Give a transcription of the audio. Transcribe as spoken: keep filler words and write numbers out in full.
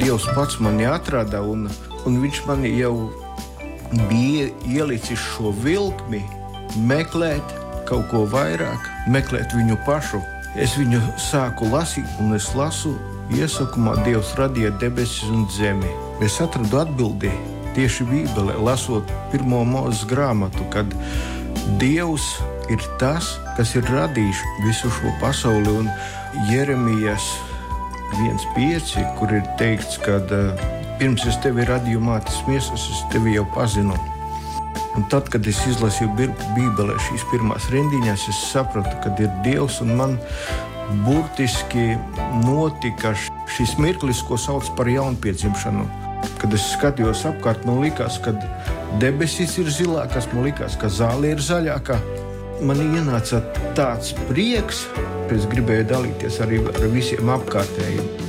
Dievs pats mani atrada, un, un viņš mani jau bija ielicis šo vilkmi meklēt kaut ko vairāk, meklēt viņu pašu. Es viņu sāku lasīt, un es lasu iesākumā Dievs radīja debesis un zemi. Es atradu atbildi tieši Bībelē, lasot pirmo Mūzes grāmatu, kad Dievs ir tas, kas ir radījis visu šo pasauli, un Jeremijas viens pieci, kur ir teikts, ka uh, pirms es tevi radīju mātes miesas, es tevi jau pazinu. Un tad, kad es izlasīju Bībelē šīs pirmās rindiņas, es sapratu, ka ir Dievs, un man burtiski notika šis mirklis, ko sauc par jaunpiedzimšanu. Kad es skatījos apkārt, man likās, ka debesis ir zilākas, man likās, ka zāle ir zaļākā. Man ienāca tāds prieks, ka es gribēju dalīties arī ar visiem apkārtējiem.